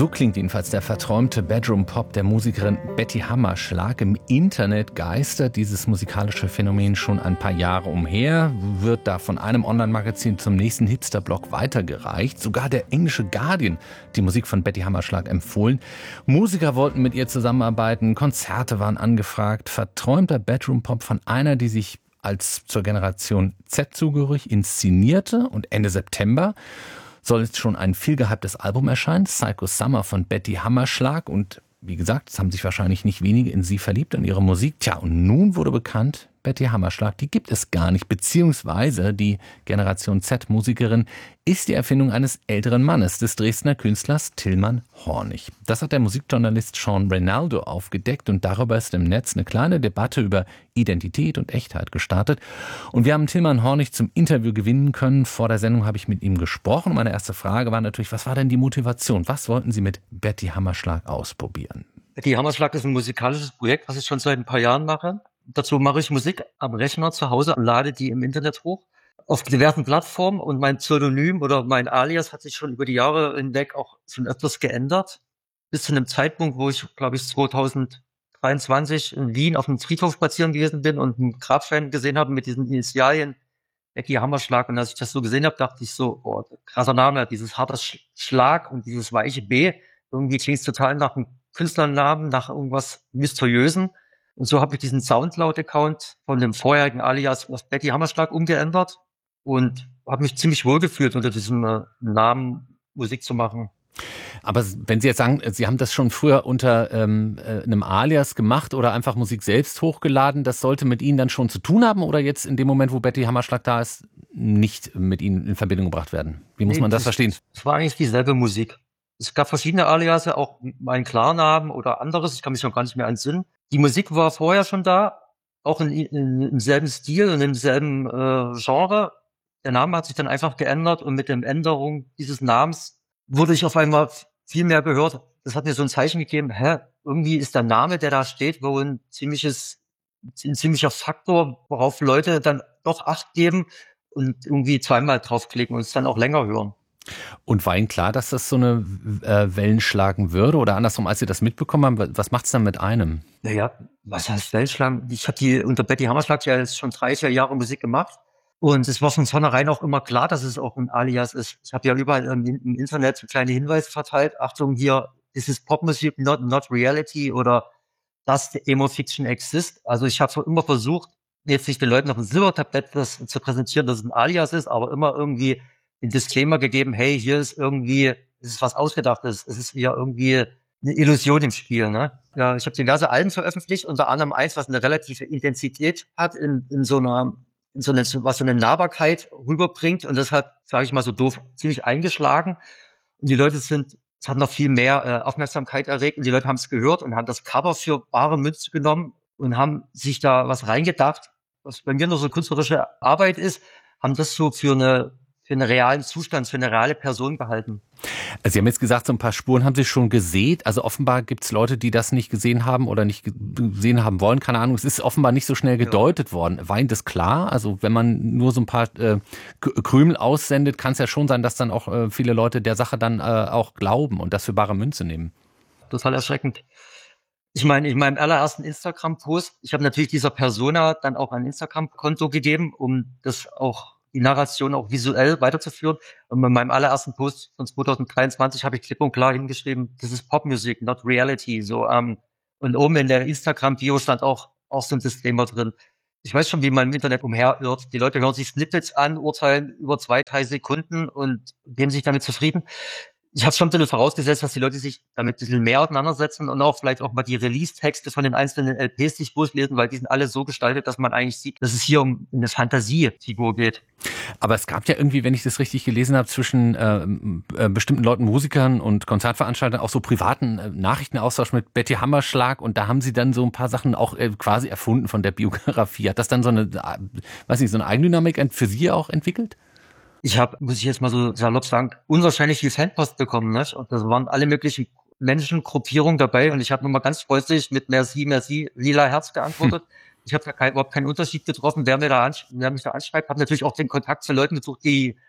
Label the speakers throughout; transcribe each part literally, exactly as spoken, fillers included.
Speaker 1: So klingt jedenfalls der verträumte Bedroom-Pop der Musikerin Betty Hammerschlag. Im Internet geistert dieses musikalische Phänomen schon ein paar Jahre umher, wird da von einem Online-Magazin zum nächsten Hipster-Blog weitergereicht. Sogar der englische Guardian die Musik von Betty Hammerschlag empfohlen. Musiker wollten mit ihr zusammenarbeiten, Konzerte waren angefragt. Verträumter Bedroom-Pop von einer, die sich als zur Generation Z zugehörig inszenierte, und Ende September soll jetzt schon ein vielgehyptes Album erscheinen, Psycho Summer von Betty Hammerschlag. Und wie gesagt, es haben sich wahrscheinlich nicht wenige in sie verliebt, in ihre Musik. Tja, und nun wurde bekannt, Betty Hammerschlag, die gibt es gar nicht, beziehungsweise die Generation Z-Musikerin ist die Erfindung eines älteren Mannes, des Dresdner Künstlers Tilman Hornig. Das hat der Musikjournalist Sean Reynaldo aufgedeckt, und darüber ist im Netz eine kleine Debatte über Identität und Echtheit gestartet. Und wir haben Tilman Hornig zum Interview gewinnen können. Vor der Sendung habe ich mit ihm gesprochen. Meine erste Frage war natürlich, was war denn die Motivation? Was wollten Sie mit Betty Hammerschlag ausprobieren?
Speaker 2: Betty Hammerschlag ist ein musikalisches Projekt, was ich schon seit ein paar Jahren mache. Dazu mache ich Musik am Rechner zu Hause und lade die im Internet hoch auf diversen Plattformen, und mein Pseudonym oder mein Alias hat sich schon über die Jahre hinweg auch schon öfters geändert. Bis zu einem Zeitpunkt, wo ich, glaube ich, zwanzig dreiundzwanzig in Wien auf dem Friedhof spazieren gewesen bin und einen Grabstein gesehen habe mit diesen Initialien Betty Hammerschlag. Und als ich das so gesehen habe, dachte ich so, oh, krasser Name, dieses harte Schlag und dieses weiche B. Irgendwie klingt es total nach einem Künstlernamen, nach irgendwas Mysteriösen. Und so habe ich diesen Soundcloud-Account von dem vorherigen Alias auf Betty Hammerschlag umgeändert und habe mich ziemlich wohl gefühlt, unter diesem äh, Namen Musik zu machen.
Speaker 1: Aber wenn Sie jetzt sagen, Sie haben das schon früher unter ähm, einem Alias gemacht oder einfach Musik selbst hochgeladen, das sollte mit Ihnen dann schon zu tun haben, oder jetzt in dem Moment, wo Betty Hammerschlag da ist, nicht mit Ihnen in Verbindung gebracht werden? Wie muss
Speaker 2: Nee,
Speaker 1: man das,
Speaker 2: das
Speaker 1: verstehen?
Speaker 2: Es war eigentlich dieselbe Musik. Es gab verschiedene Alias, auch mein Klarnamen oder anderes, ich kann mich noch gar nicht mehr entsinnen. Die Musik war vorher schon da, auch in, in, im selben Stil und im selben äh, Genre. Der Name hat sich dann einfach geändert, und mit der Änderung dieses Namens wurde ich auf einmal viel mehr gehört. Das hat mir so ein Zeichen gegeben, hä, irgendwie ist der Name, der da steht, wohl ein ziemliches, ein ziemlicher Faktor, worauf Leute dann doch Acht geben und irgendwie zweimal draufklicken und es dann auch länger hören.
Speaker 1: Und war Ihnen klar, dass das so eine äh, Wellen schlagen würde? Oder andersrum, als Sie das mitbekommen haben, was macht's dann mit einem?
Speaker 2: Naja, was heißt Wellen schlagen? Ich habe die unter Betty Hammerschlag ja jetzt schon drei, vier Jahre Musik gemacht. Und es war von vornherein auch immer klar, dass es auch ein Alias ist. Ich habe ja überall im, im Internet kleine Hinweise verteilt. Achtung, hier, this is Popmusik, not, not reality, oder does the emo fiction exist? Also ich habe immer versucht, jetzt nicht den Leuten auf ein Silbertablett das zu präsentieren, dass es ein Alias ist, aber immer irgendwie den Disclaimer gegeben, hey, hier ist irgendwie, es ist was Ausgedachtes, es ist hier irgendwie eine Illusion im Spiel, ne? Ja, ich habe diverse Alben veröffentlicht, unter anderem eins, was eine relative Intensität hat, in, in so einer, in so eine, was so eine Nahbarkeit rüberbringt, und das hat, sage ich mal so doof, ziemlich eingeschlagen. Und die Leute sind, es hat noch viel mehr äh, Aufmerksamkeit erregt, und die Leute haben es gehört und haben das Cover für bare Münze genommen und haben sich da was reingedacht, was bei mir nur so künstlerische Arbeit ist, haben das so für eine für einen realen Zustand, für eine reale Person gehalten.
Speaker 1: Also Sie haben jetzt gesagt, so ein paar Spuren haben Sie schon gesät. Also offenbar gibt es Leute, die das nicht gesehen haben oder nicht gesehen haben wollen. Keine Ahnung, es ist offenbar nicht so schnell gedeutet ja. worden. War Ihnen das klar? Also wenn man nur so ein paar äh, Krümel aussendet, kann es ja schon sein, dass dann auch äh, viele Leute der Sache dann äh, auch glauben und das für bare Münze nehmen.
Speaker 2: Total erschreckend. Ich meine, in meinem allerersten Instagram-Post, ich habe natürlich dieser Persona dann auch ein Instagram-Konto gegeben, um das auch die Narration auch visuell weiterzuführen. Und bei meinem allerersten Post von zwanzig dreiundzwanzig habe ich klipp und klar hingeschrieben, das ist Popmusik, not reality. So, ähm, und oben in der Instagram-Bio stand auch, auch so ein Disclaimer drin. Ich weiß schon, wie man im Internet umherirrt. Die Leute hören sich Snippets an, urteilen über zwei, drei Sekunden und geben sich damit zufrieden. Ich habe schon ein bisschen vorausgesetzt, dass die Leute sich damit ein bisschen mehr auseinandersetzen und auch vielleicht auch mal die Release-Texte von den einzelnen L Ps sich durchlesen, weil die sind alle so gestaltet, dass man eigentlich sieht, dass es hier um eine Fantasiefigur geht.
Speaker 1: Aber es gab ja irgendwie, wenn ich das richtig gelesen habe, zwischen äh, äh, bestimmten Leuten, Musikern und Konzertveranstaltern auch so privaten äh, Nachrichtenaustausch mit Betty Hammerschlag, und da haben Sie dann so ein paar Sachen auch äh, quasi erfunden von der Biografie. Hat das dann so eine, äh, weiß nicht, so eine Eigendynamik für Sie auch entwickelt?
Speaker 2: Ich habe, muss ich jetzt mal so salopp sagen, unwahrscheinlich viel Fanpost bekommen, ne? Und das waren alle möglichen Menschen, Gruppierungen dabei, und ich habe nur mal ganz freundlich mit Merci, Merci, lila Herz geantwortet. Hm. Ich habe da kein, überhaupt keinen Unterschied getroffen, wer mir da ansch- wer mich da anschreibt. Habe natürlich auch den Kontakt zu Leuten gesucht, die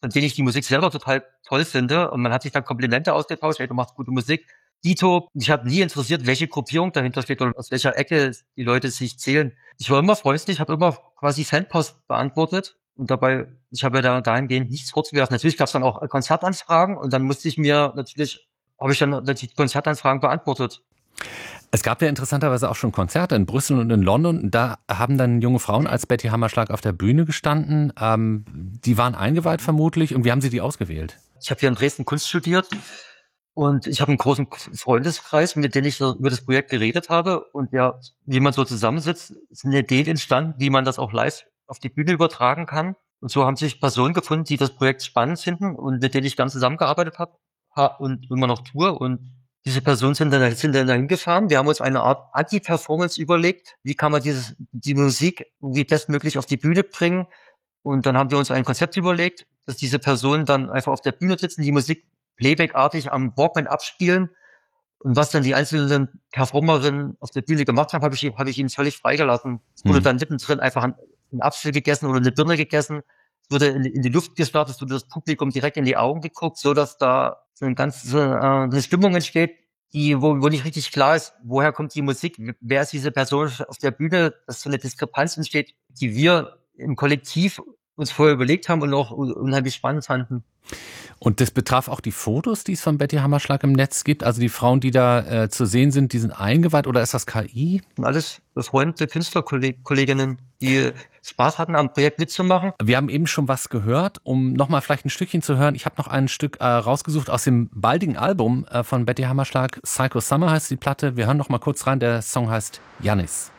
Speaker 2: von denen ich die Musik selber total toll finde. Und man hat sich dann Komplimente ausgetauscht, hey, du machst gute Musik. Dito, ich habe nie interessiert, welche Gruppierung dahinter steht oder aus welcher Ecke die Leute sich zählen. Ich war immer freundlich, habe immer quasi Fanpost beantwortet und dabei, ich habe ja da dahingehend nichts vorzuwerfen. Natürlich gab es dann auch Konzertanfragen und dann musste ich mir natürlich, habe ich dann die Konzertanfragen beantwortet.
Speaker 1: Es gab ja interessanterweise auch schon Konzerte in Brüssel und in London. Da haben dann junge Frauen als Betty Hammerschlag auf der Bühne gestanden. Ähm, die waren eingeweiht vermutlich. Und wie haben Sie die ausgewählt?
Speaker 2: Ich habe hier in Dresden Kunst studiert und ich habe einen großen Freundeskreis, mit dem ich so über das Projekt geredet habe. Und ja, wie man so zusammensitzt, ist eine Idee entstanden, wie man das auch live auf die Bühne übertragen kann. Und so haben sich Personen gefunden, die das Projekt spannend finden und mit denen ich gern zusammengearbeitet habe und immer noch tue. Und diese Personen sind dann, sind dann dahin gefahren. Wir haben uns eine Art Anti-Performance überlegt. Wie kann man dieses, die Musik wie bestmöglich auf die Bühne bringen? Und dann haben wir uns ein Konzept überlegt, dass diese Personen dann einfach auf der Bühne sitzen, die Musik playbackartig am Walkman abspielen. Und was dann die einzelnen Performerinnen auf der Bühne gemacht haben, habe ich, habe ich ihnen völlig freigelassen. Es wurde hm. dann mittendrin einfach ein, ein Apfel gegessen oder eine Birne gegessen. Es wurde in, in die Luft gestartet, es wurde das Publikum direkt in die Augen geguckt, so dass da so eine ganze äh, eine Stimmung entsteht, die wo, wo nicht richtig klar ist, woher kommt die Musik, wer ist diese Person auf der Bühne, dass so eine Diskrepanz entsteht, die wir im Kollektiv uns vorher überlegt haben und auch unheimlich spannend fanden.
Speaker 1: Und das betraf auch die Fotos, die es von Betty Hammerschlag im Netz gibt? Also die Frauen, die da äh, zu sehen sind, die sind eingeweiht oder ist das K I?
Speaker 2: Alles befreundete Künstlerkolleginnen, die Spaß hatten, am Projekt mitzumachen.
Speaker 1: Wir haben eben schon was gehört, um nochmal vielleicht ein Stückchen zu hören. Ich habe noch ein Stück äh, rausgesucht aus dem baldigen Album äh, von Betty Hammerschlag. Psycho Summer heißt die Platte. Wir hören noch mal kurz rein. Der Song heißt Janis.